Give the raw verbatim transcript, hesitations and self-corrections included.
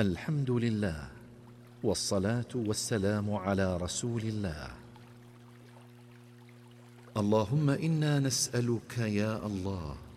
الحمد لله، والصلاة والسلام على رسول الله. اللهم إنا نسألك يا الله